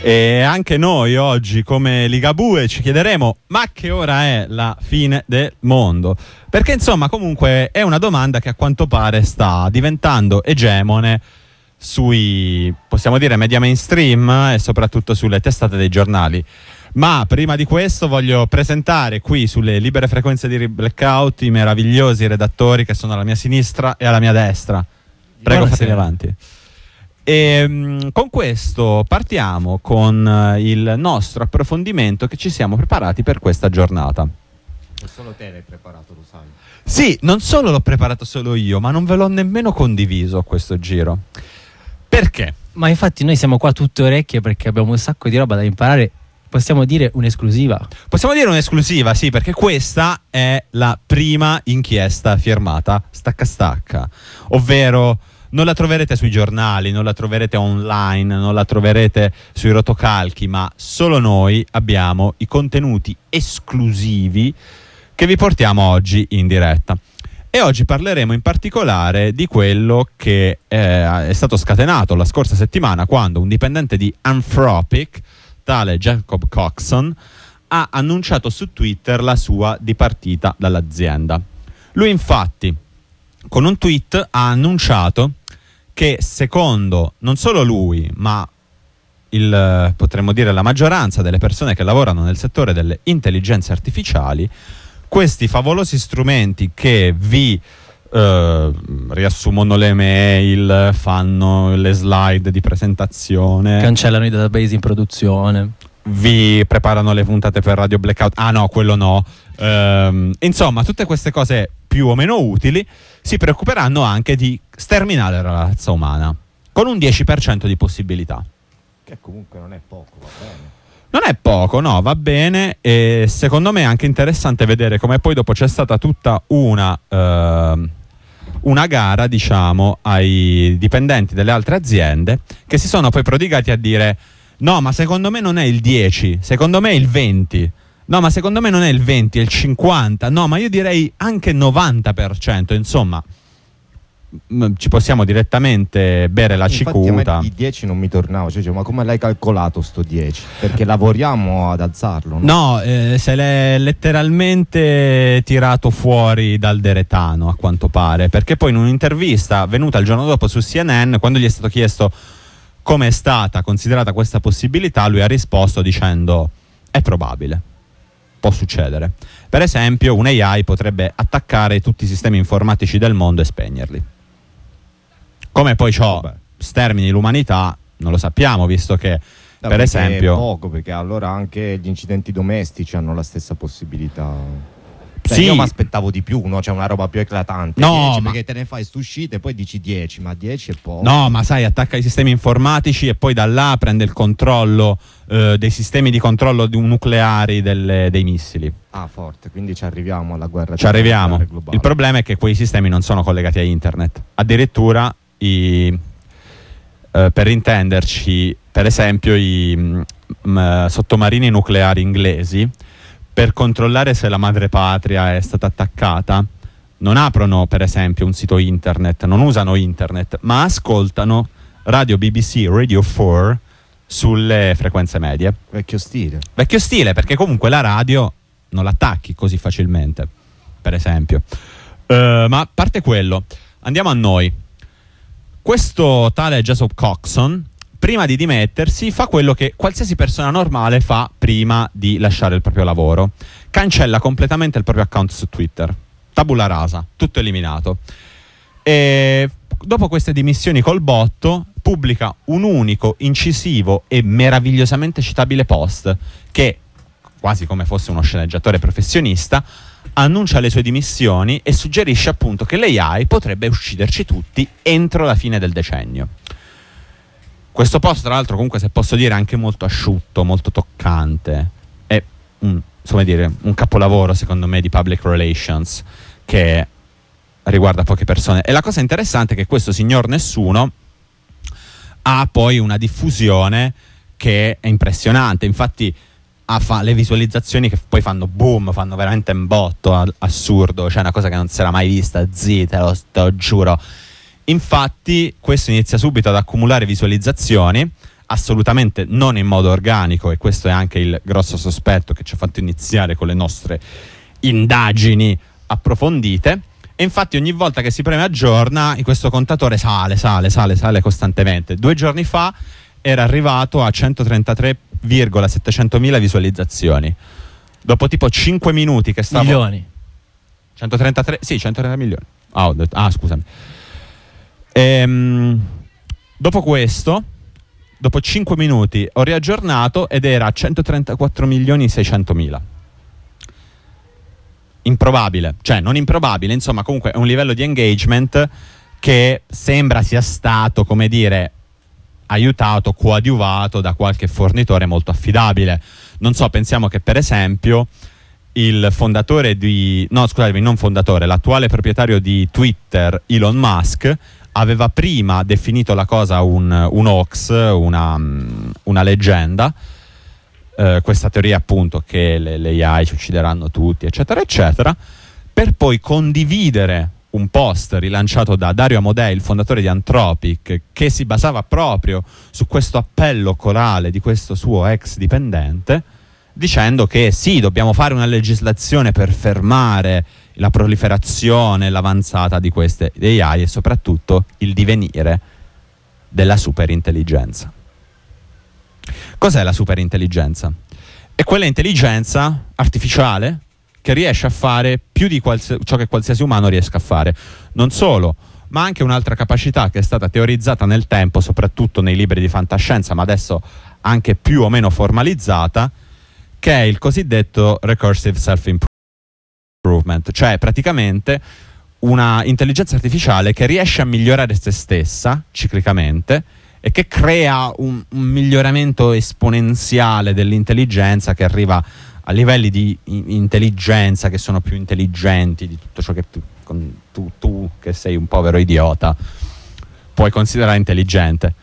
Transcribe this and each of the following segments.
E anche noi oggi come Ligabue ci chiederemo: ma che ora è la fine del mondo? Perché insomma comunque è una domanda che a quanto pare sta diventando egemone sui, possiamo dire, media mainstream e soprattutto sulle testate dei giornali. Ma prima di questo voglio presentare qui sulle libere frequenze di Blackout i meravigliosi redattori che sono alla mia sinistra e alla mia destra. Prego, fatemi avanti. E con questo partiamo con il nostro approfondimento che ci siamo preparati per questa giornata. E solo te l'hai preparato, lo sai? Sì, non solo l'ho preparato solo io, ma non ve l'ho nemmeno condiviso a questo giro. Perché? Ma infatti noi siamo qua tutte orecchie perché abbiamo un sacco di roba da imparare. Possiamo dire un'esclusiva? Possiamo dire un'esclusiva, sì, perché questa è la prima inchiesta firmata stacca stacca, ovvero non la troverete sui giornali, non la troverete online, non la troverete sui rotocalchi, ma solo noi abbiamo i contenuti esclusivi che vi portiamo oggi in diretta. E oggi parleremo in particolare di quello che è stato scatenato la scorsa settimana, quando un dipendente di Anthropic, tale Jacob Coxon, ha annunciato su Twitter la sua dipartita dall'azienda. Lui infatti con un tweet ha annunciato che secondo non solo lui ma potremmo dire la maggioranza delle persone che lavorano nel settore delle intelligenze artificiali, questi favolosi strumenti che vi riassumono le mail, fanno le slide di presentazione, cancellano i database in produzione, vi preparano le puntate per Radio Blackout, quello no, insomma tutte queste cose più o meno utili si preoccuperanno anche di sterminare la razza umana con un 10% di possibilità, che comunque non è poco, va bene. Non è poco, no, va bene. E secondo me è anche interessante vedere come poi dopo c'è stata tutta una gara, diciamo, ai dipendenti delle altre aziende che si sono poi prodigati a dire: no, ma secondo me non è il 10, secondo me è il 20, no, ma secondo me non è il 20, è il 50, no, ma io direi anche 90%, insomma ci possiamo direttamente bere la cicuta. Di 10 non mi tornavo, cioè, ma come l'hai calcolato sto 10? Perché lavoriamo ad alzarlo, no? No, se l'è letteralmente tirato fuori dal deretano, a quanto pare, perché poi in un'intervista venuta il giorno dopo su CNN, quando gli è stato chiesto come è stata considerata questa possibilità, lui ha risposto dicendo: è probabile, può succedere. Per esempio un AI potrebbe attaccare tutti i sistemi informatici del mondo e spegnerli. Come poi ciò stermini l'umanità non lo sappiamo, visto che per esempio è poco, perché allora anche gli incidenti domestici hanno la stessa possibilità. Sì. Io mi aspettavo di più, no? C'è una roba più eclatante. No, 10, ma perché te ne fai st'uscite e poi dici 10, ma 10 è poco. No, ma sai, attacca i sistemi informatici e poi da là prende il controllo dei sistemi di controllo nucleari dei missili. Ah, forte, quindi ci arriviamo alla guerra. Ci arriviamo. Globale. Il problema è che quei sistemi non sono collegati a internet. Addirittura per intenderci, per esempio i sottomarini nucleari inglesi, per controllare se la madrepatria è stata attaccata, non aprono per esempio un sito internet, non usano internet, ma ascoltano radio BBC, Radio 4 sulle frequenze medie. Vecchio stile, perché comunque la radio non l'attacchi così facilmente, per esempio. Ma a parte quello, andiamo a noi. Questo tale Jacob Coxon, prima di dimettersi, fa quello che qualsiasi persona normale fa prima di lasciare il proprio lavoro: cancella completamente il proprio account su Twitter, tabula rasa, tutto eliminato. E dopo queste dimissioni col botto pubblica un unico, incisivo e meravigliosamente citabile post che, quasi come fosse uno sceneggiatore professionista, annuncia le sue dimissioni e suggerisce appunto che l'AI potrebbe ucciderci tutti entro la fine del decennio. Questo post, tra l'altro, comunque, se posso dire, è anche molto asciutto, molto toccante. È un capolavoro, secondo me, di public relations che riguarda poche persone. E la cosa interessante è che questo signor nessuno ha poi una diffusione che è impressionante. Infatti fa le visualizzazioni che poi fanno boom, fanno veramente un botto assurdo, cioè una cosa che non si era mai vista, te lo giuro. Infatti questo inizia subito ad accumulare visualizzazioni, assolutamente non in modo organico, e questo è anche il grosso sospetto che ci ha fatto iniziare con le nostre indagini approfondite. E infatti ogni volta che si preme aggiorna questo contatore sale costantemente. 2 giorni fa era arrivato a 133.700.000 visualizzazioni. Dopo tipo 5 minuti che stavo... Milioni. 133 milioni. Scusami. Dopo questo, dopo 5 minuti ho riaggiornato ed era a 134.600.000. Improbabile, cioè non improbabile, insomma comunque è un livello di engagement che sembra sia stato, come dire, aiutato, coadiuvato da qualche fornitore molto affidabile. Non so, pensiamo che per esempio il fondatore l'attuale proprietario di Twitter, Elon Musk, aveva prima definito la cosa un hoax, una leggenda, questa teoria appunto che le AI ci uccideranno tutti, eccetera eccetera, per poi condividere un post rilanciato da Dario Amodei, il fondatore di Anthropic, che si basava proprio su questo appello corale di questo suo ex dipendente, dicendo che sì, dobbiamo fare una legislazione per fermare la proliferazione, l'avanzata di queste AI e soprattutto il divenire della superintelligenza. Cos'è la superintelligenza? È quella intelligenza artificiale che riesce a fare più di ciò che qualsiasi umano riesca a fare. Non solo, ma anche un'altra capacità che è stata teorizzata nel tempo, soprattutto nei libri di fantascienza, ma adesso anche più o meno formalizzata, che è il cosiddetto recursive self-improvement, cioè praticamente una intelligenza artificiale che riesce a migliorare se stessa ciclicamente e che crea un miglioramento esponenziale dell'intelligenza che arriva a livelli di intelligenza che sono più intelligenti di tutto ciò che tu che sei un povero idiota puoi considerare intelligente.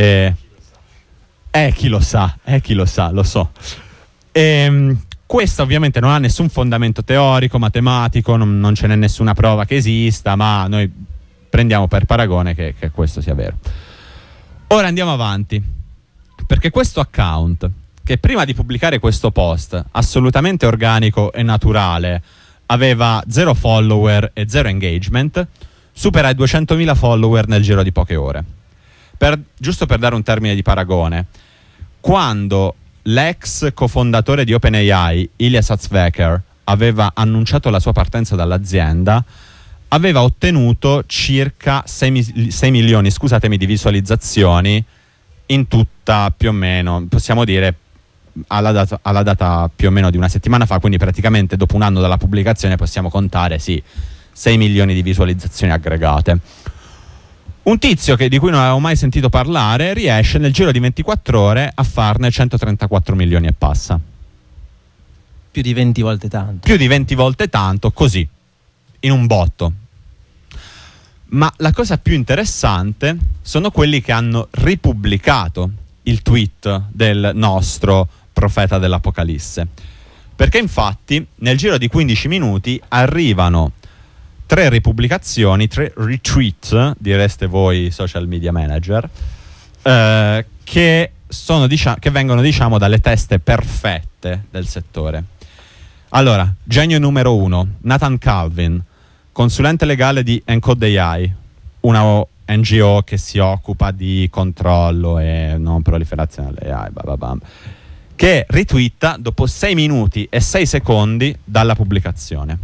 Chi lo sa, lo so. Questo ovviamente non ha nessun fondamento teorico, matematico, non ce n'è nessuna prova che esista, ma noi prendiamo per paragone che questo sia vero. Ora andiamo avanti, perché questo account, che prima di pubblicare questo post, assolutamente organico e naturale, aveva 0 follower e 0 engagement, supera i 200.000 follower nel giro di poche ore. Giusto per dare un termine di paragone, quando l'ex cofondatore di OpenAI, Ilya Sutskever, aveva annunciato la sua partenza dall'azienda, aveva ottenuto circa 6 milioni di visualizzazioni in tutta, più o meno, possiamo dire, alla data più o meno di una settimana fa, quindi praticamente dopo un anno dalla pubblicazione possiamo contare, 6 milioni di visualizzazioni aggregate. Un tizio di cui non avevo mai sentito parlare riesce nel giro di 24 ore a farne 134 milioni e passa. Più di 20 volte tanto. Più di 20 volte tanto, così, in un botto. Ma la cosa più interessante sono quelli che hanno ripubblicato il tweet del nostro profeta dell'Apocalisse. Perché infatti nel giro di 15 minuti arrivano 3 ripubblicazioni, 3 retweet, direste voi social media manager, che vengono dalle teste perfette del settore. Allora, genio numero 1, Nathan Calvin, consulente legale di Encode AI, una NGO che si occupa di controllo e non proliferazione dell'AI, che ritwitta dopo 6 minuti e 6 secondi dalla pubblicazione.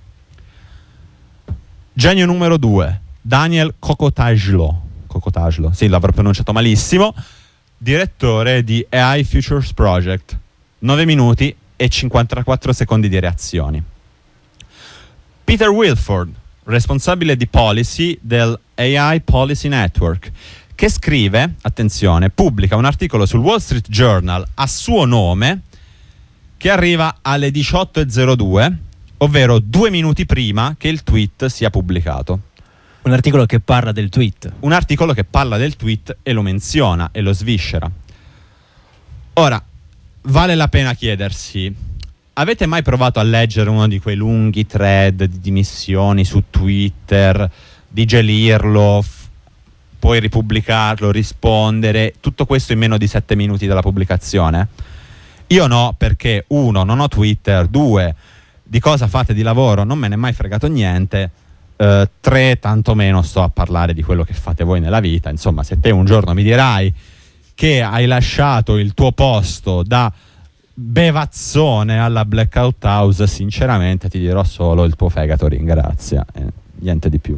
Genio numero 2, Daniel Kokotajlo, sì, l'avrò pronunciato malissimo, direttore di AI Futures Project, 9 minuti e 54 secondi di reazioni. Peter Wilford, responsabile di policy del AI Policy Network, che scrive, attenzione, pubblica un articolo sul Wall Street Journal a suo nome che arriva alle 18:02, ovvero 2 minuti prima che il tweet sia pubblicato. Un articolo che parla del tweet. Un articolo che parla del tweet e lo menziona e lo sviscera. Ora, vale la pena chiedersi: avete mai provato a leggere uno di quei lunghi thread di dimissioni su Twitter, digerirlo, puoi ripubblicarlo, rispondere, tutto questo in meno di 7 minuti dalla pubblicazione. Io no, perché 1, non ho Twitter, 2, di cosa fate di lavoro non me ne è mai fregato niente, 3, tantomeno sto a parlare di quello che fate voi nella vita. Insomma, se te un giorno mi dirai che hai lasciato il tuo posto da bevazzone alla Blackout House, sinceramente ti dirò solo il tuo fegato ringrazia, niente di più.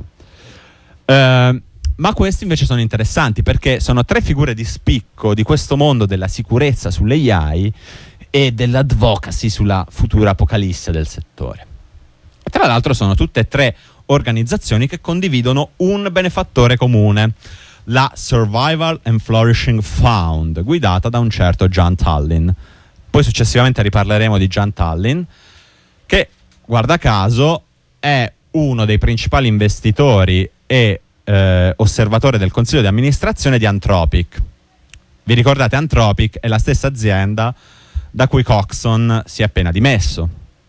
Ma questi invece sono interessanti perché sono 3 figure di spicco di questo mondo della sicurezza sulle AI e dell'advocacy sulla futura apocalisse del settore. Tra l'altro sono tutte e 3 organizzazioni che condividono un benefattore comune, la Survival and Flourishing Fund, guidata da un certo John Tallinn. Poi successivamente riparleremo di John Tallinn, che guarda caso è uno dei principali investitori e osservatore del consiglio di amministrazione di Anthropic. Vi ricordate, Anthropic è la stessa azienda da cui Coxon si è appena dimesso.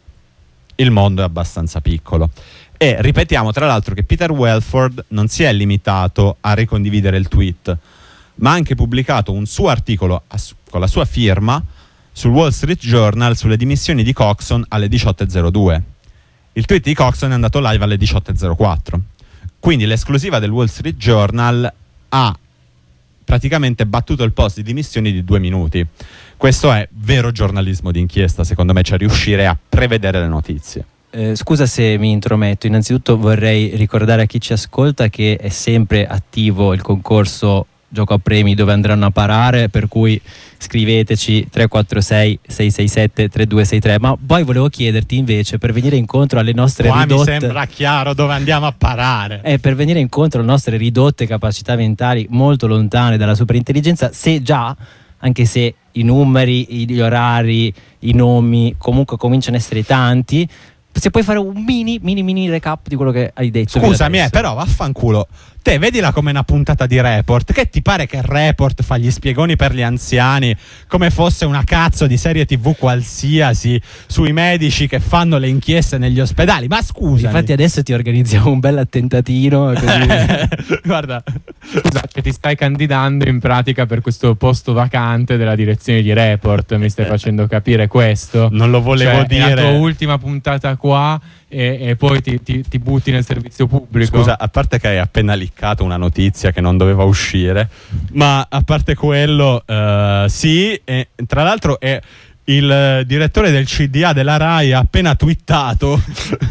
Il mondo è abbastanza piccolo. E ripetiamo tra l'altro che Peter Welford non si è limitato a ricondividere il tweet, ma ha anche pubblicato un suo articolo con la sua firma sul Wall Street Journal sulle dimissioni di Coxon alle 18:02. Il tweet di Coxon è andato live alle 18:04. Quindi l'esclusiva del Wall Street Journal ha praticamente battuto il post di dimissioni di 2 minuti. Questo è vero giornalismo d'inchiesta, secondo me, cioè riuscire a prevedere le notizie. Scusa se mi intrometto, innanzitutto vorrei ricordare a chi ci ascolta che è sempre attivo il concorso Gioco a Premi dove andranno a parare, per cui scriveteci 346 667 3263. Ma poi volevo chiederti invece, per venire incontro alle nostre ridotte, mi sembra chiaro dove andiamo a parare, per venire incontro alle nostre ridotte capacità mentali molto lontane dalla superintelligenza, se già, anche se i numeri, gli orari, i nomi comunque cominciano a essere tanti, se puoi fare un mini recap di quello che hai detto. Scusami, però vaffanculo. Te vedila come una puntata di Report. Che ti pare che Report fa gli spiegoni per gli anziani come fosse una cazzo di serie TV qualsiasi sui medici che fanno le inchieste negli ospedali? Ma scusa. Infatti adesso ti organizziamo un bel attentatino così. Guarda, scusa, che ti stai candidando in pratica per questo posto vacante della direzione di Report. Mi stai facendo capire questo? Non lo volevo dire. È la tua ultima puntata qua e poi ti butti nel servizio pubblico. Scusa, a parte che hai appena liccato una notizia che non doveva uscire, ma a parte quello, sì, e tra l'altro è il direttore del CDA della Rai ha appena twittato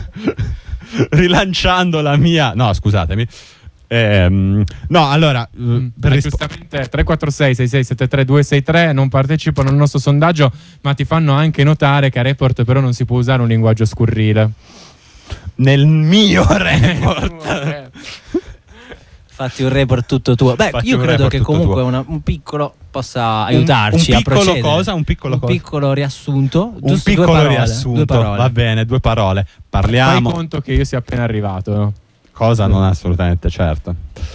rilanciando la mia... No, scusatemi. No, allora giustamente 346 6673 263 non partecipano al nostro sondaggio, ma ti fanno anche notare che a Report però non si può usare un linguaggio scurrile. Nel mio report fatti un report tutto tuo. Beh, io credo che comunque un piccolo possa aiutarci a procedere. Un piccolo riassunto. Un piccolo riassunto. Va bene, 2 parole. Parliamo. Fai conto che io sia appena arrivato, no? Cosa non assolutamente, certo.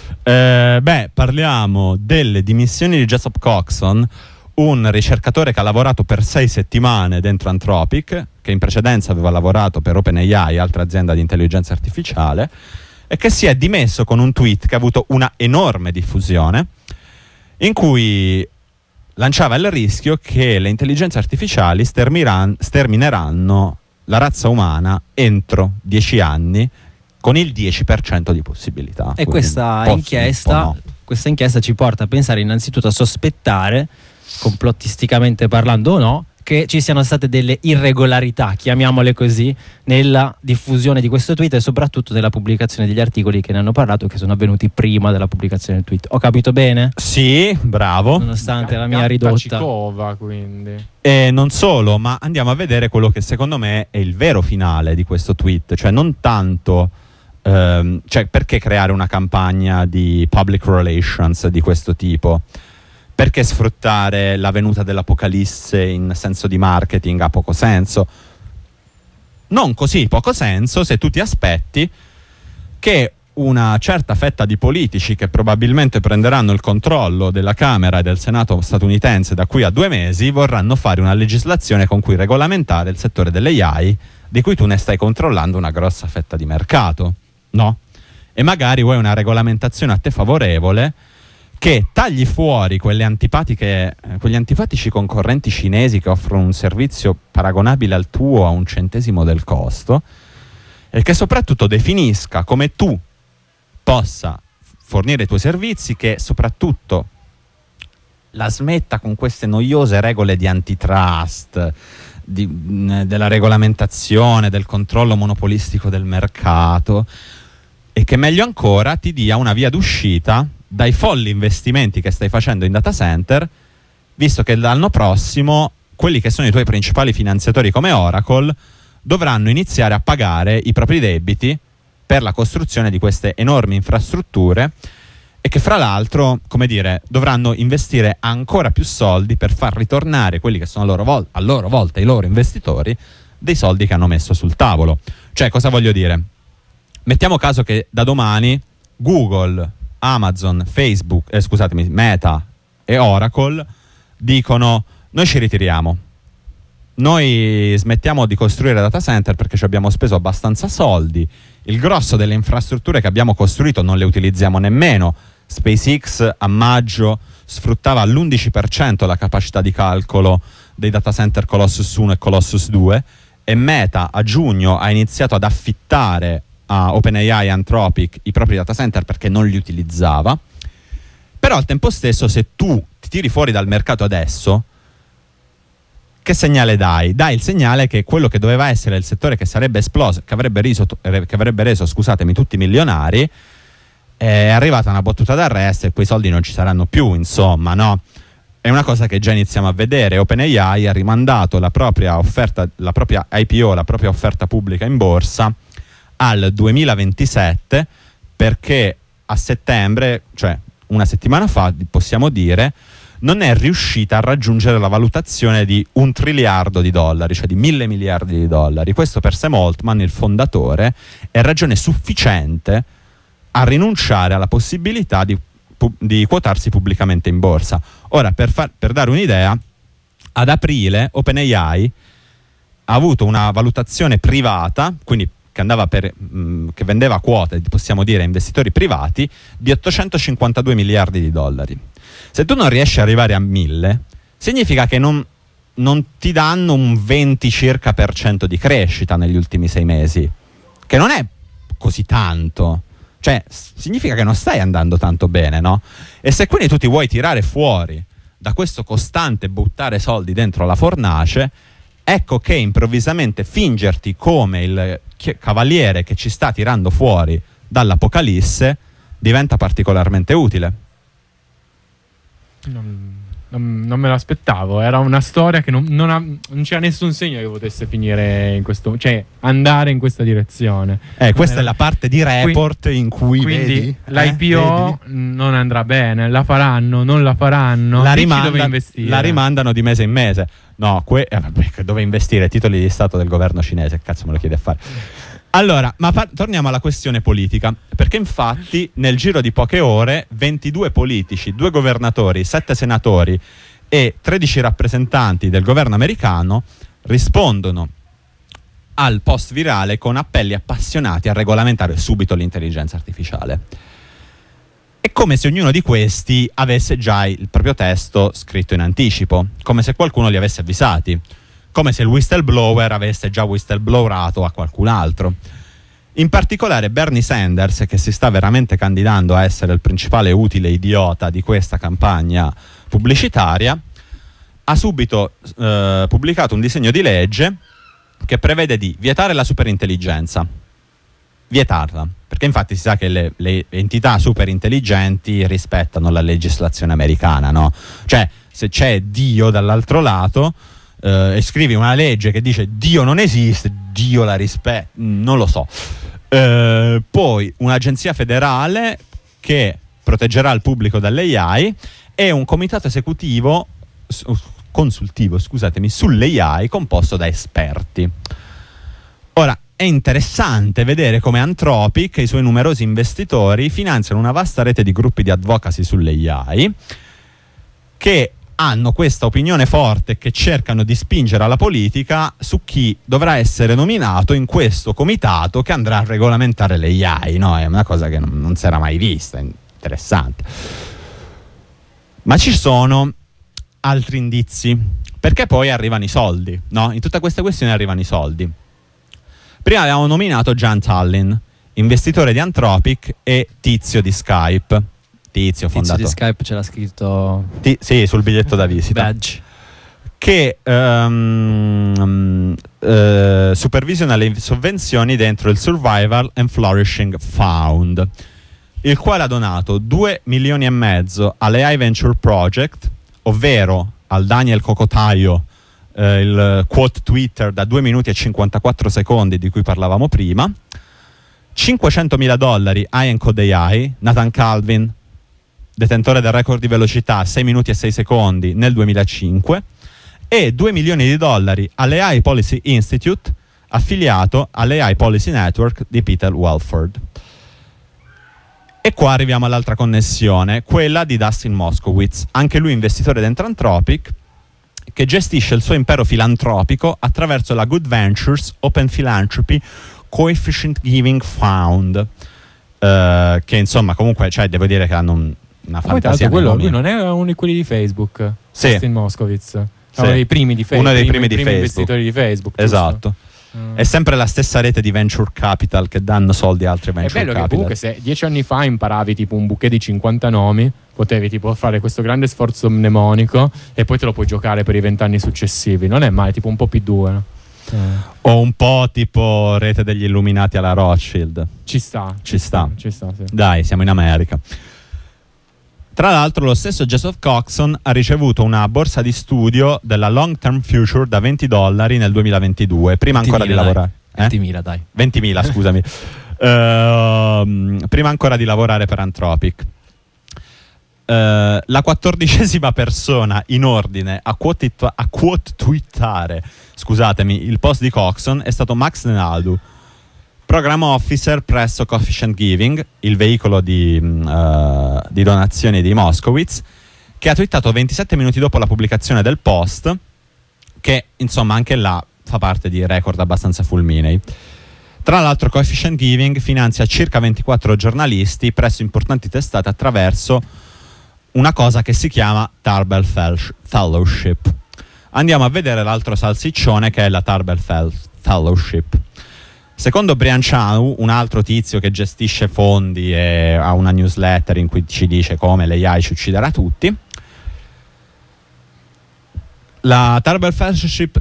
Parliamo delle dimissioni di Jessup Coxon, un ricercatore che ha lavorato per 6 settimane dentro Anthropic, che in precedenza aveva lavorato per OpenAI, altra azienda di intelligenza artificiale, e che si è dimesso con un tweet che ha avuto una enorme diffusione, in cui lanciava il rischio che le intelligenze artificiali stermineranno la razza umana entro 10 anni con il 10% di possibilità. E questa inchiesta ci porta a pensare innanzitutto a sospettare, complottisticamente parlando o no, che ci siano state delle irregolarità, chiamiamole così, nella diffusione di questo tweet e soprattutto nella pubblicazione degli articoli che ne hanno parlato, che sono avvenuti prima della pubblicazione del tweet. Ho capito bene? Sì, bravo. Nonostante la mia ridotta Cicova, quindi. E non solo, ma andiamo a vedere quello che secondo me è il vero finale di questo tweet, cioè non tanto... cioè, perché creare una campagna di public relations di questo tipo? Perché sfruttare la venuta dell'apocalisse in senso di marketing ha poco senso? Non così poco senso se tu ti aspetti che una certa fetta di politici che probabilmente prenderanno il controllo della Camera e del Senato statunitense da qui a 2 mesi vorranno fare una legislazione con cui regolamentare il settore delle AI, di cui tu ne stai controllando una grossa fetta di mercato, no? e magari vuoi una regolamentazione a te favorevole che tagli fuori quegli antipatici concorrenti cinesi che offrono un servizio paragonabile al tuo a 1/100 del costo, e che soprattutto definisca come tu possa fornire i tuoi servizi, che soprattutto la smetta con queste noiose regole di antitrust, della regolamentazione, del controllo monopolistico del mercato, e che meglio ancora ti dia una via d'uscita dai folli investimenti che stai facendo in data center, visto che l'anno prossimo quelli che sono i tuoi principali finanziatori come Oracle dovranno iniziare a pagare i propri debiti per la costruzione di queste enormi infrastrutture, e che fra l'altro, come dire, dovranno investire ancora più soldi per far ritornare quelli che sono a loro volta i loro investitori dei soldi che hanno messo sul tavolo. Cioè, cosa voglio dire? Mettiamo caso che da domani Google, Amazon, Facebook, Meta e Oracle dicono: noi ci ritiriamo, noi smettiamo di costruire data center perché ci abbiamo speso abbastanza soldi, il grosso delle infrastrutture che abbiamo costruito non le utilizziamo nemmeno. SpaceX a maggio sfruttava all'11% la capacità di calcolo dei data center Colossus 1 e Colossus 2, e Meta a giugno ha iniziato ad affittare a OpenAI e Anthropic i propri data center perché non li utilizzava. Però al tempo stesso, se tu ti tiri fuori dal mercato adesso, che segnale dai? Dai il segnale che quello che doveva essere il settore che sarebbe esploso, che avrebbe reso, scusatemi, tutti milionari, è arrivata una battuta d'arresto e quei soldi non ci saranno più, insomma, no? È una cosa che già iniziamo a vedere. OpenAI ha rimandato la propria offerta, la propria IPO, la propria offerta pubblica in borsa al 2027, perché a settembre, cioè una settimana fa, possiamo dire, non è riuscita a raggiungere la valutazione di $1 triliardo, cioè di 1.000 miliardi di dollari. Questo per Sam Altman, il fondatore, è ragione sufficiente a rinunciare alla possibilità di quotarsi pubblicamente in borsa. Ora, per dare un'idea, ad aprile OpenAI ha avuto una valutazione privata, quindi che vendeva quote, possiamo dire, a investitori privati, di 852 miliardi di dollari. Se tu non riesci ad arrivare a 1.000, significa che non ti danno un 20 circa per cento di crescita negli ultimi 6 mesi, che non è così tanto. Cioè, significa che non stai andando tanto bene, no? E se quindi tu ti vuoi tirare fuori da questo costante buttare soldi dentro la fornace, ecco che improvvisamente fingerti come il cavaliere che ci sta tirando fuori dall'apocalisse diventa particolarmente utile. Non me l'aspettavo, era una storia che non c'era nessun segno che potesse finire in questo, cioè andare in questa direzione. Questa è la parte di report in cui quindi l'IPO non andrà bene, la faranno, non la faranno, dove investire. La rimandano di mese in mese. No, dove investire? Titoli di Stato del governo cinese, cazzo me lo chiede a fare. Allora, ma torniamo alla questione politica, perché infatti nel giro di poche ore 22 politici, 2 governatori, 7 senatori e 13 rappresentanti del governo americano rispondono al post virale con appelli appassionati a regolamentare subito l'intelligenza artificiale. È come se ognuno di questi avesse già il proprio testo scritto in anticipo, come se qualcuno li avesse avvisati, come se il whistleblower avesse già whistleblowato a qualcun altro. In particolare Bernie Sanders, che si sta veramente candidando a essere il principale utile idiota di questa campagna pubblicitaria, ha subito pubblicato un disegno di legge che prevede di vietare la superintelligenza. Vietarla, perché infatti si sa che le entità superintelligenti rispettano la legislazione americana, no? Cioè, se c'è Dio dall'altro lato e scrivi una legge che dice Dio non esiste, Dio la rispetta, non lo so. Poi un'agenzia federale che proteggerà il pubblico dall'AI e un comitato consultivo, sull'AI composto da esperti. Ora, è interessante vedere come Anthropic e i suoi numerosi investitori finanziano una vasta rete di gruppi di advocacy sull'AI che hanno questa opinione forte che cercano di spingere alla politica su chi dovrà essere nominato in questo comitato che andrà a regolamentare le AI, no? È una cosa che non si era mai vista, interessante. Ma ci sono altri indizi, perché poi arrivano i soldi, no? In tutta questa questione arrivano i soldi. Prima avevamo nominato Jan Tallinn, investitore di Anthropic e tizio di Skype. Tizio fondato di Skype ce l'ha scritto sì, sul biglietto da visita. badge. Che supervisiona le sovvenzioni dentro il Survival and Flourishing Fund, il quale ha donato 2,5 milioni all'AI Venture Project, ovvero al Daniel Cocotaio, il quote Twitter da 2 minuti e 54 secondi di cui parlavamo prima, $500,000 a Encode AI, Nathan Calvin, detentore del record di velocità 6 minuti e 6 secondi nel 2005, e $2 milioni all'AI Policy Institute, affiliato all'AI Policy Network di Peter Welford. E qua arriviamo all'altra connessione, quella di Dustin Moskovitz, anche lui investitore dentro Anthropic, che gestisce il suo impero filantropico attraverso la Good Ventures Open Philanthropy Coefficient Giving Fund, che insomma comunque, cioè, devo dire che hanno una fantasia. Lui non è uno di quelli di Facebook, sì. Dustin Moskovitz. Sì. Uno dei primi di Facebook. Uno dei primi di Facebook. Investitori di Facebook. Esatto. È sempre la stessa rete di venture capital che danno soldi a altri venture capital. È bello che comunque se 10 anni fa imparavi tipo un bouquet di 50 nomi, potevi tipo fare questo grande sforzo mnemonico e poi te lo puoi giocare per i 20 anni successivi. Non è mai tipo un po' P2, no? O un po' tipo rete degli illuminati alla Rothschild. Ci sta, sì. Dai, siamo in America. Tra l'altro lo stesso Joseph Coxon ha ricevuto una borsa di studio della Long Term Future da $20 nel 2022, prima ancora di lavorare. 20.000 dai. 20.000, scusami. Prima ancora di lavorare per Anthropic. La 14ª persona in ordine a quote twittare, scusatemi, il post di Coxon è stato Max Nenadu, Program Officer presso Coefficient Giving, il veicolo di donazioni di Moskowitz, che ha twittato 27 minuti dopo la pubblicazione del post, che insomma anche là fa parte di record abbastanza fulminei. Tra l'altro Coefficient Giving finanzia circa 24 giornalisti presso importanti testate attraverso una cosa che si chiama Tarbell Fellowship. Andiamo a vedere l'altro salsiccione, che è la Tarbell Fellowship. Secondo Brian Chau, un altro tizio che gestisce fondi e ha una newsletter in cui ci dice come l'AI ci ucciderà tutti, la Tarbell Fellowship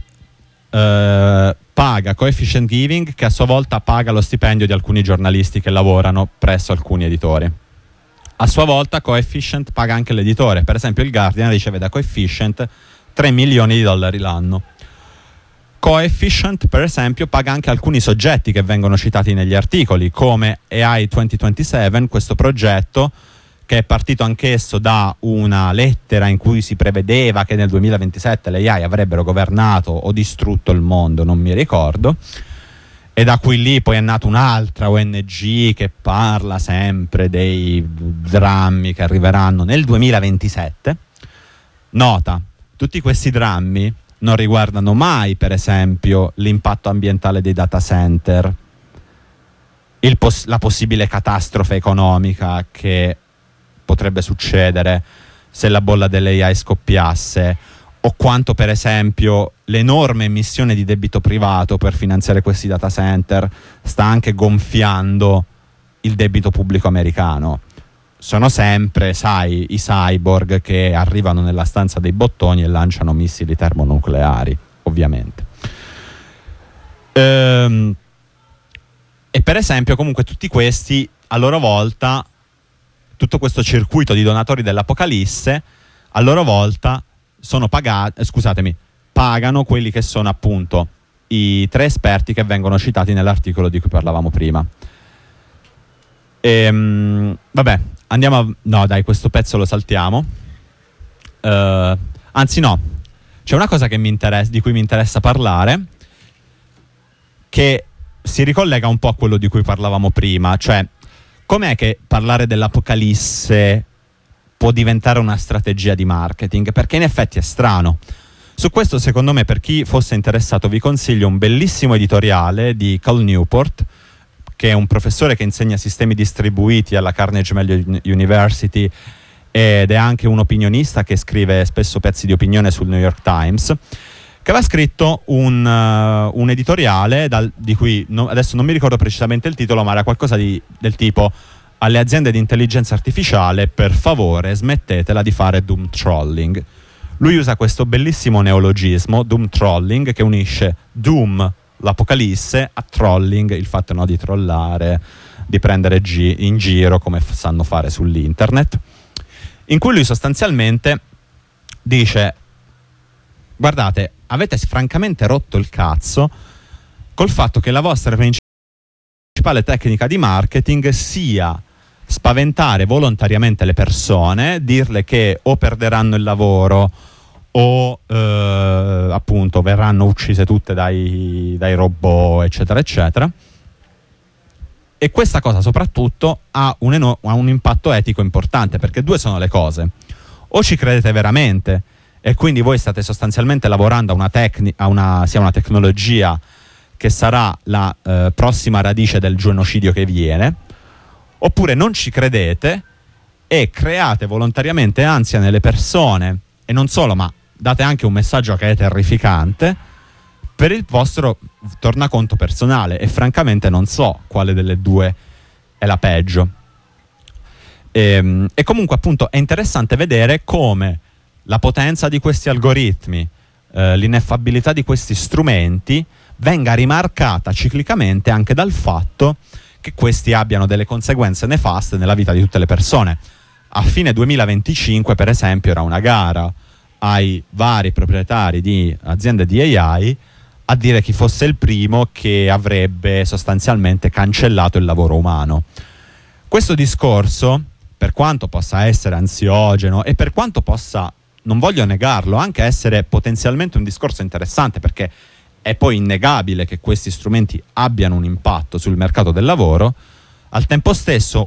paga Coefficient Giving, che a sua volta paga lo stipendio di alcuni giornalisti che lavorano presso alcuni editori. A sua volta Coefficient paga anche l'editore. Per esempio il Guardian riceve da Coefficient $3 milioni l'anno. Coefficient, per esempio, paga anche alcuni soggetti che vengono citati negli articoli, come AI 2027, questo progetto che è partito anch'esso da una lettera in cui si prevedeva che nel 2027 le AI avrebbero governato o distrutto il mondo, non mi ricordo, e da cui lì poi è nata un'altra ONG che parla sempre dei drammi che arriveranno nel 2027. Nota, tutti questi drammi non riguardano mai, per esempio, l'impatto ambientale dei data center, la possibile catastrofe economica che potrebbe succedere se la bolla delle AI scoppiasse, o quanto, per esempio, l'enorme emissione di debito privato per finanziare questi data center sta anche gonfiando il debito pubblico americano. Sono sempre, sai, i cyborg che arrivano nella stanza dei bottoni e lanciano missili termonucleari, ovviamente. E per esempio, comunque, tutti questi, a loro volta, tutto questo circuito di donatori dell'Apocalisse, a loro volta sono pagano quelli che sono appunto i 3 esperti che vengono citati nell'articolo di cui parlavamo prima. Vabbè, no dai, questo pezzo lo saltiamo. Anzi no, c'è una cosa che di cui mi interessa parlare, che si ricollega un po' a quello di cui parlavamo prima, cioè com'è che parlare dell'Apocalisse può diventare una strategia di marketing, perché in effetti è strano. Su questo, secondo me, per chi fosse interessato, vi consiglio un bellissimo editoriale di Cal Newport, che è un professore che insegna sistemi distribuiti alla Carnegie Mellon University ed è anche un opinionista che scrive spesso pezzi di opinione sul New York Times, che aveva scritto un editoriale di cui adesso non mi ricordo precisamente il titolo, ma era qualcosa del tipo: alle aziende di intelligenza artificiale, per favore smettetela di fare doom trolling. Lui usa questo bellissimo neologismo, doom trolling, che unisce doom, l'apocalisse, a trolling, il fatto, no, di trollare, di prendere in giro come sanno fare sull'internet, in cui lui sostanzialmente dice: guardate, avete francamente rotto il cazzo col fatto che la vostra principale tecnica di marketing sia spaventare volontariamente le persone, dirle che o perderanno il lavoro o appunto verranno uccise tutte dai robot, eccetera eccetera. E questa cosa soprattutto ha un impatto etico importante, perché due sono le cose: o ci credete veramente e quindi voi state sostanzialmente lavorando a una tecnologia che sarà la prossima radice del genocidio che viene, oppure non ci credete e create volontariamente ansia nelle persone, e non solo, ma date anche un messaggio che è terrificante per il vostro tornaconto personale, e francamente non so quale delle due è la peggio. E comunque appunto è interessante vedere come la potenza di questi algoritmi, l'ineffabilità di questi strumenti venga rimarcata ciclicamente anche dal fatto che questi abbiano delle conseguenze nefaste nella vita di tutte le persone. A fine 2025, per esempio, era una gara ai vari proprietari di aziende di AI a dire chi fosse il primo che avrebbe sostanzialmente cancellato il lavoro umano. Questo discorso, per quanto possa essere ansiogeno e per quanto possa, non voglio negarlo, anche essere potenzialmente un discorso interessante, perché è poi innegabile che questi strumenti abbiano un impatto sul mercato del lavoro, al tempo stesso,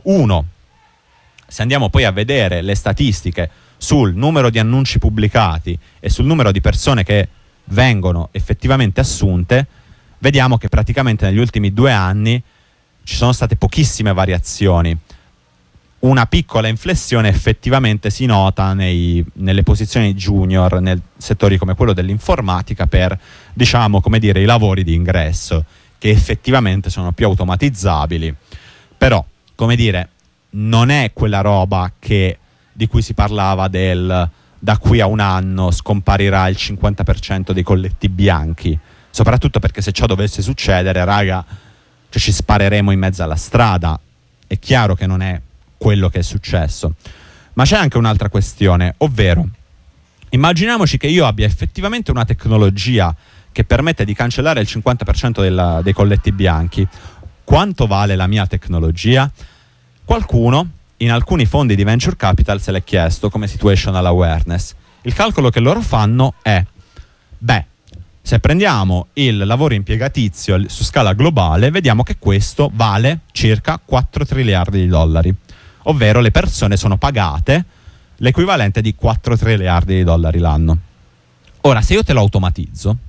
se andiamo poi a vedere le statistiche sul numero di annunci pubblicati e sul numero di persone che vengono effettivamente assunte, vediamo che praticamente negli ultimi 2 anni ci sono state pochissime variazioni. Una piccola inflessione effettivamente si nota nelle posizioni junior, nel settori come quello dell'informatica, per, diciamo, come dire, i lavori di ingresso, che effettivamente sono più automatizzabili. Però, come dire, non è quella roba di cui si parlava da qui a 1 anno scomparirà il 50% dei colletti bianchi, soprattutto perché se ciò dovesse succedere, raga, cioè ci spareremo in mezzo alla strada. È chiaro che non è quello che è successo, ma c'è anche un'altra questione, ovvero immaginiamoci che io abbia effettivamente una tecnologia che permette di cancellare il 50% dei colletti bianchi. Quanto vale la mia tecnologia? Qualcuno in alcuni fondi di venture capital se l'è chiesto come situational awareness. Il calcolo che loro fanno è: se prendiamo il lavoro impiegatizio su scala globale, vediamo che questo vale circa 4 triliardi di dollari, ovvero le persone sono pagate l'equivalente di 4 triliardi di dollari l'anno. Ora, se io te lo automatizzo,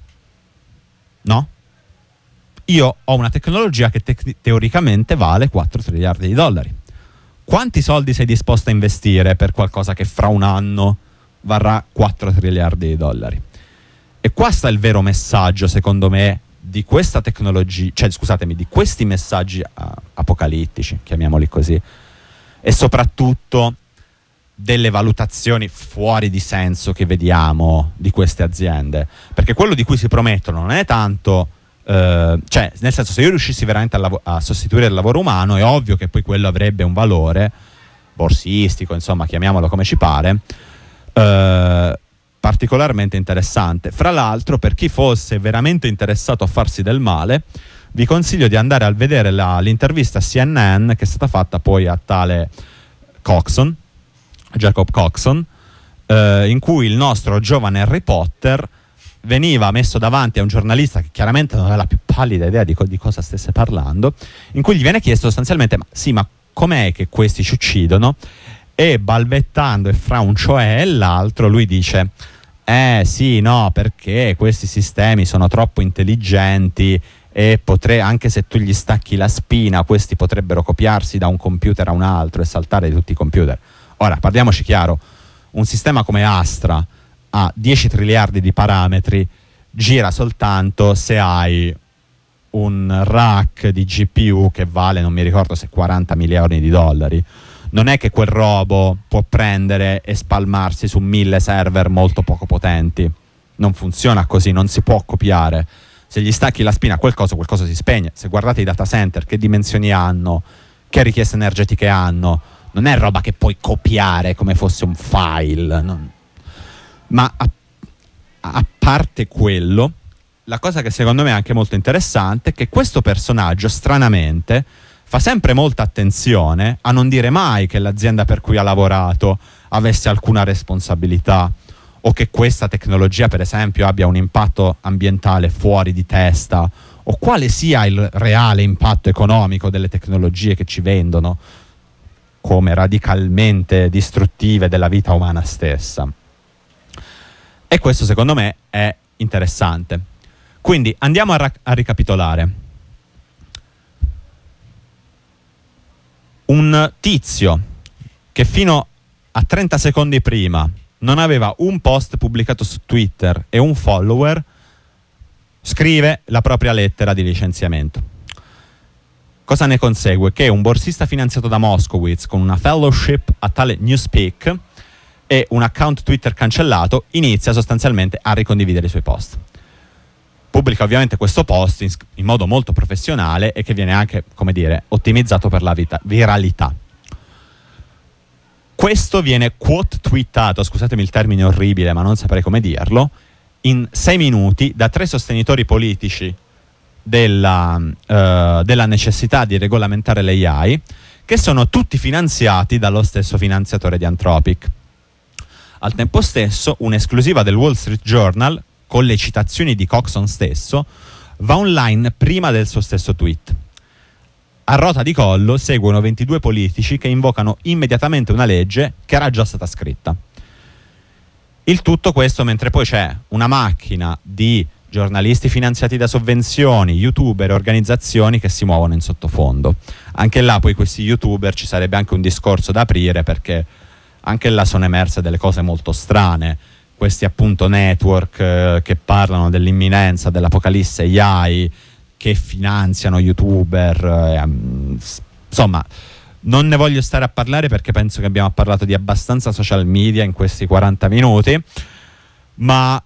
no? Io ho una tecnologia che teoricamente vale 4 triliardi di dollari. Quanti soldi sei disposto a investire per qualcosa che fra 1 anno varrà 4 triliardi di dollari? E qua sta il vero messaggio, secondo me, di questa tecnologia, cioè scusatemi, di questi messaggi apocalittici, chiamiamoli così, e soprattutto delle valutazioni fuori di senso che vediamo di queste aziende. Perché quello di cui si promettono non è tanto, cioè nel senso, se io riuscissi veramente a sostituire il lavoro umano, è ovvio che poi quello avrebbe un valore borsistico, insomma, chiamiamolo come ci pare, particolarmente interessante. Fra l'altro, per chi fosse veramente interessato a farsi del male, vi consiglio di andare a vedere l'intervista a CNN che è stata fatta poi a tale Jacob Coxon, in cui il nostro giovane Harry Potter veniva messo davanti a un giornalista che chiaramente non aveva la più pallida idea di cosa stesse parlando, in cui gli viene chiesto sostanzialmente: ma com'è che questi ci uccidono? e balbettando e fra un cioè e l'altro lui dice sì, no, perché questi sistemi sono troppo intelligenti e anche se tu gli stacchi la spina, questi potrebbero copiarsi da un computer a un altro e saltare di tutti i computer. Ora, parliamoci chiaro, un sistema come Astra ha 10 triliardi di parametri, gira soltanto se hai un rack di GPU che vale, non mi ricordo se 40 milioni di dollari. Non è che quel robo può prendere e spalmarsi su 1000 server molto poco potenti. Non funziona così, non si può copiare. Se gli stacchi la spina a qualcosa si spegne. Se guardate i data center, che dimensioni hanno, che richieste energetiche hanno, non è roba che puoi copiare come fosse un file. Ma a parte quello, la cosa che secondo me è anche molto interessante è che questo personaggio, stranamente, fa sempre molta attenzione a non dire mai che l'azienda per cui ha lavorato avesse alcuna responsabilità o che questa tecnologia, per esempio, abbia un impatto ambientale fuori di testa, o quale sia il reale impatto economico delle tecnologie che ci vendono come radicalmente distruttive della vita umana stessa. E questo secondo me è interessante. Quindi andiamo a ricapitolare. Un tizio che fino a 30 secondi prima non aveva un post pubblicato su Twitter e un follower, scrive la propria lettera di licenziamento. Cosa ne consegue? Che un borsista finanziato da Moskowitz con una fellowship a tale Newspeak e un account Twitter cancellato inizia sostanzialmente a ricondividere i suoi post. Pubblica ovviamente questo post in modo molto professionale e che viene anche, come dire, ottimizzato per la viralità. Questo viene quote tweetato, scusatemi il termine orribile ma non saprei come dirlo, in 6 minuti da 3 sostenitori politici della necessità di regolamentare l'AI, che sono tutti finanziati dallo stesso finanziatore di Anthropic. Al tempo stesso, un'esclusiva del Wall Street Journal, con le citazioni di Coxon stesso, va online prima del suo stesso tweet. A rota di collo seguono 22 politici che invocano immediatamente una legge che era già stata scritta. Il tutto questo mentre poi c'è una macchina di giornalisti finanziati da sovvenzioni, youtuber e organizzazioni che si muovono in sottofondo. Anche là poi questi youtuber ci sarebbe anche un discorso da aprire, perché anche là sono emerse delle cose molto strane. Questi appunto network che parlano dell'imminenza dell'apocalisse AI, che finanziano youtuber, insomma non ne voglio stare a parlare perché penso che abbiamo parlato di abbastanza social media in questi 40 minuti, ma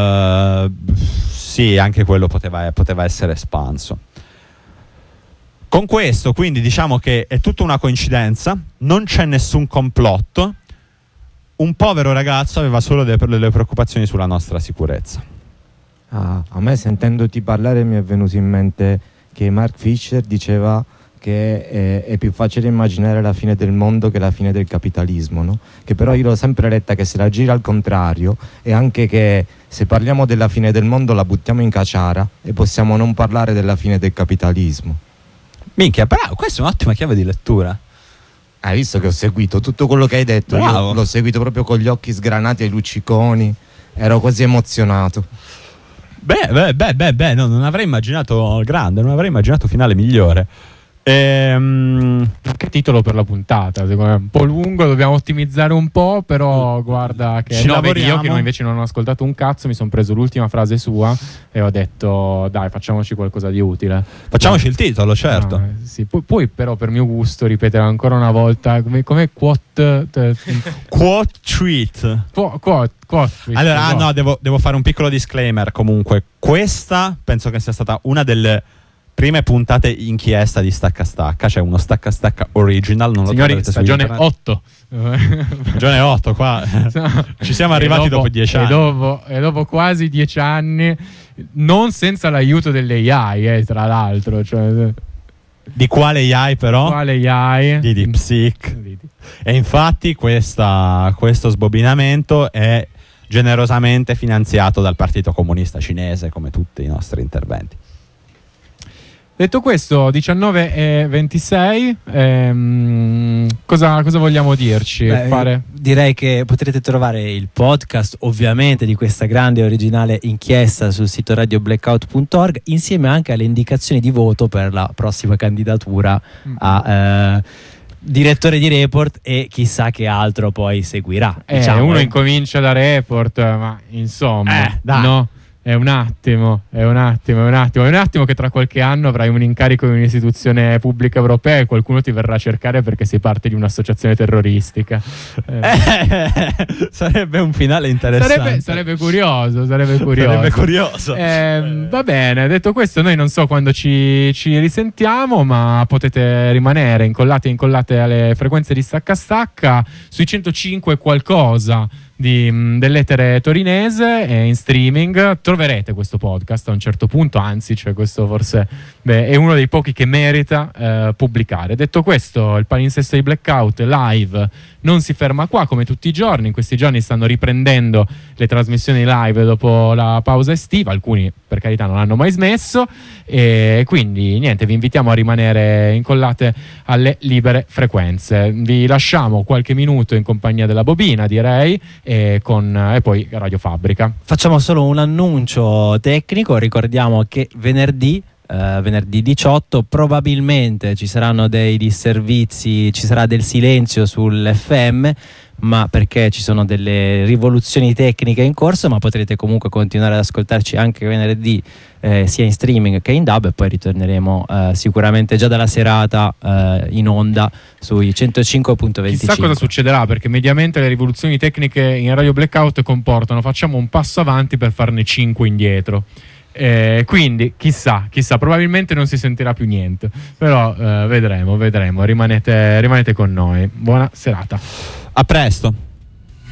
sì, anche quello poteva essere espanso. Con questo quindi diciamo che è tutta una coincidenza, non c'è nessun complotto. Un povero ragazzo aveva solo delle preoccupazioni sulla nostra sicurezza. A me sentendoti parlare mi è venuto in mente che Mark Fisher diceva che è più facile immaginare la fine del mondo che la fine del capitalismo, no? Che però io l'ho sempre letta che se la gira al contrario, e anche che se parliamo della fine del mondo la buttiamo in caciara e possiamo non parlare della fine del capitalismo. Minchia, bravo, questa è un'ottima chiave di lettura. Hai visto che ho seguito tutto quello che hai detto? Bravo. Io l'ho seguito proprio con gli occhi sgranati ai lucciconi, ero quasi emozionato. Beh, no, non avrei immaginato grande, non avrei immaginato finale migliore. Che titolo per la puntata, secondo me è un po' lungo, dobbiamo ottimizzare un po', però guarda che vedi, io che invece non ho ascoltato un cazzo, mi sono preso l'ultima frase sua e ho detto dai, facciamoci qualcosa di utile. Facciamoci il titolo, certo. Sì. Poi però per mio gusto ripetere ancora una volta come quote Quote tweet. Allora, no, devo fare un piccolo disclaimer. Comunque, questa penso che sia stata una delle prime puntate inchiesta di Stacca Stacca, cioè uno Stacca Stacca original. Non signori, lo stagione 8. Stagione 8 qua. Ci siamo arrivati dopo 10 anni. E dopo quasi 10 anni, non senza l'aiuto delle AI, tra l'altro. Cioè, di quale AI però? Quale AI? Di DeepSeek. E infatti questo sbobinamento è generosamente finanziato dal Partito Comunista Cinese, come tutti i nostri interventi. Detto questo, 19:26, cosa vogliamo dirci? Direi che potrete trovare il podcast ovviamente di questa grande e originale inchiesta sul sito radioblackout.org, insieme anche alle indicazioni di voto per la prossima candidatura a direttore di Report, e chissà che altro poi seguirà. Uno incomincia da Report, ma insomma, no? È un attimo che tra qualche anno avrai un incarico in un'istituzione pubblica europea e qualcuno ti verrà a cercare perché sei parte di un'associazione terroristica. Sarebbe un finale interessante. Sarebbe curioso. Va bene, detto questo, noi non so quando ci risentiamo, ma potete rimanere incollate alle frequenze di Stacca sui 105 qualcosa dell'etere torinese, e in streaming troverete questo podcast a un certo punto, anzi, cioè questo forse è uno dei pochi che merita pubblicare. Detto questo, il palinsesto di Blackout live non si ferma qua, come tutti i giorni. In questi giorni stanno riprendendo le trasmissioni live dopo la pausa estiva, alcuni per carità non hanno mai smesso, e quindi niente, vi invitiamo a rimanere incollate alle libere frequenze. Vi lasciamo qualche minuto in compagnia della bobina, direi, e poi Radio Fabbrica. Facciamo solo un annuncio tecnico, ricordiamo che venerdì 18 probabilmente ci saranno dei disservizi, ci sarà del silenzio sull'FM, ma perché ci sono delle rivoluzioni tecniche in corso, ma potrete comunque continuare ad ascoltarci anche venerdì sia in streaming che in DAB, e poi ritorneremo sicuramente già dalla serata in onda sui 105.25. Chissà cosa succederà, perché mediamente le rivoluzioni tecniche in Radio Blackout facciamo un passo avanti per farne 5 indietro. Quindi chissà, probabilmente non si sentirà più niente, però vedremo, rimanete con noi. Buona serata, a presto.